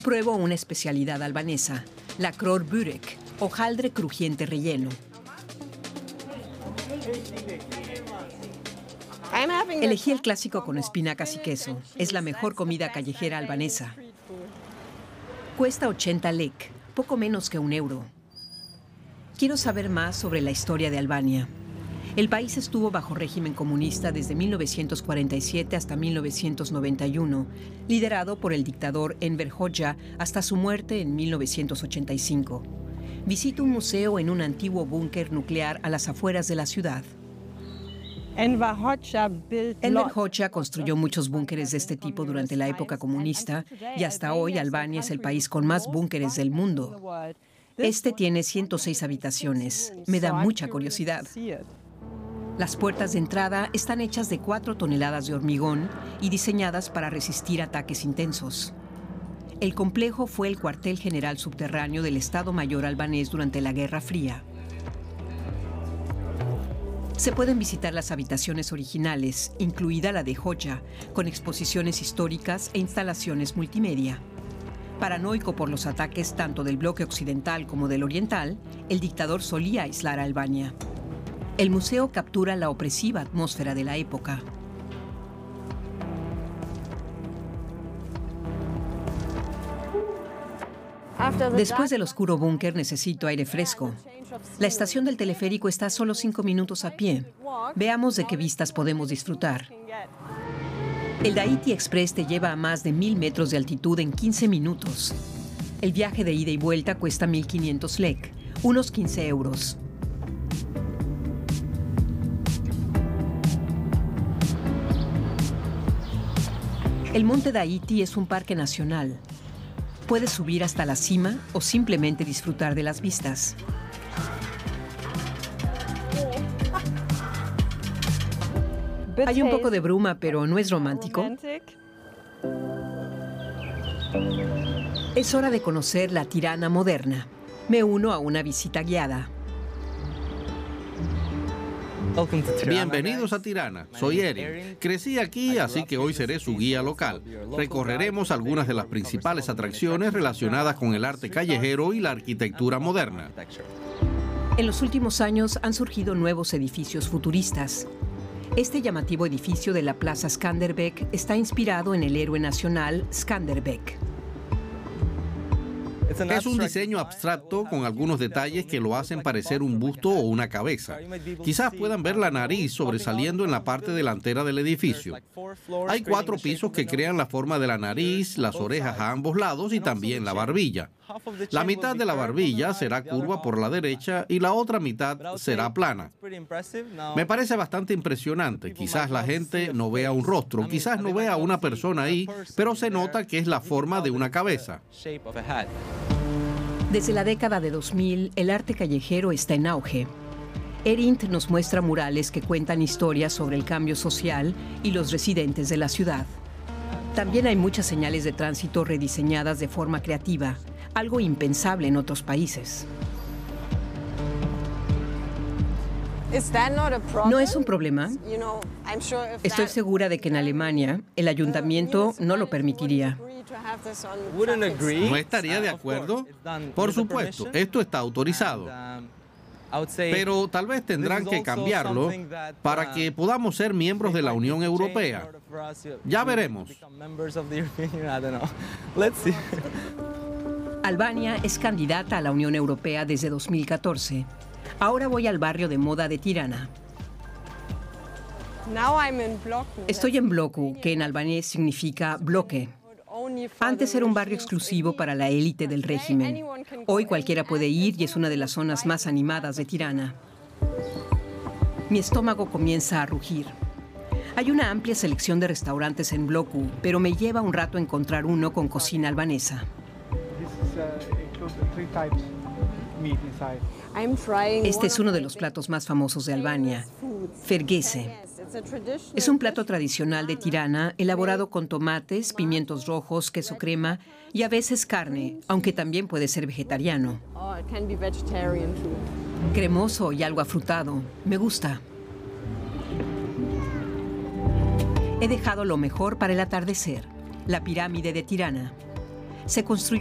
Pruebo una especialidad albanesa, la kror börek, hojaldre crujiente relleno. Elegí el clásico con espinacas y queso. Es la mejor comida callejera albanesa. Cuesta 80 lek, poco menos que €1. Quiero saber más sobre la historia de Albania. El país estuvo bajo régimen comunista desde 1947 hasta 1991, liderado por el dictador Enver Hoxha hasta su muerte en 1985. Visito un museo en un antiguo búnker nuclear a las afueras de la ciudad. Enver Hoxha construyó muchos búnkeres de este tipo durante la época comunista y hasta hoy Albania es el país con más búnkeres del mundo. Este tiene 106 habitaciones. Me da mucha curiosidad. Las puertas de entrada están hechas de 4 toneladas de hormigón y diseñadas para resistir ataques intensos. El complejo fue el cuartel general subterráneo del Estado Mayor albanés durante la Guerra Fría. Se pueden visitar las habitaciones originales, incluida la de Hoxha, con exposiciones históricas e instalaciones multimedia. Paranoico por los ataques tanto del bloque occidental como del oriental, el dictador solía aislar a Albania. El museo captura la opresiva atmósfera de la época. Después del oscuro búnker necesito aire fresco. La estación del teleférico está a solo 5 minutos a pie. Veamos de qué vistas podemos disfrutar. El Daiti Express te lleva a más de 1000 metros de altitud en 15 minutos. El viaje de ida y vuelta cuesta 1500 lek, unos 15 euros. El Monte Daiti es un parque nacional. Puedes subir hasta la cima o simplemente disfrutar de las vistas. Hay un poco de bruma, pero no es romántico. Es hora de conocer la Tirana moderna. Me uno a una visita guiada. Bienvenidos a Tirana, soy Erin. Crecí aquí, así que hoy seré su guía local. Recorreremos algunas de las principales atracciones relacionadas con el arte callejero y la arquitectura moderna. En los últimos años han surgido nuevos edificios futuristas. Este llamativo edificio de la Plaza Skanderbeg está inspirado en el héroe nacional Skanderbeg. Es un diseño abstracto con algunos detalles que lo hacen parecer un busto o una cabeza. Quizás puedan ver la nariz sobresaliendo en la parte delantera del edificio. Hay 4 pisos que crean la forma de la nariz, las orejas a ambos lados y también la barbilla. La mitad de la barbilla será curva por la derecha y la otra mitad será plana. Me parece bastante impresionante. Quizás la gente no vea un rostro, quizás no vea una persona ahí, pero se nota que es la forma de una cabeza. Desde la década de 2000, el arte callejero está en auge. Erint nos muestra murales que cuentan historias sobre el cambio social y los residentes de la ciudad. También hay muchas señales de tránsito rediseñadas de forma creativa, algo impensable en otros países. ¿No es un problema? Estoy segura de que en Alemania el ayuntamiento no lo permitiría. ¿No estaría de acuerdo? Por supuesto, esto está autorizado. Pero tal vez tendrán que cambiarlo para que podamos ser miembros de la Unión Europea. Ya veremos. Albania es candidata a la Unión Europea desde 2014. Ahora voy al barrio de moda de Tirana. Estoy en Bloku, que en albanés significa bloque. Antes era un barrio exclusivo para la élite del régimen. Hoy cualquiera puede ir y es una de las zonas más animadas de Tirana. Mi estómago comienza a rugir. Hay una amplia selección de restaurantes en Bloku, pero me lleva un rato encontrar uno con cocina albanesa. Este es uno de los platos más famosos de Albania, fergese. Es un plato tradicional de Tirana elaborado con tomates, pimientos rojos, queso crema y a veces carne, aunque también puede ser vegetariano. Cremoso y algo afrutado. Me gusta. He dejado lo mejor para el atardecer, la pirámide de Tirana. Se construyó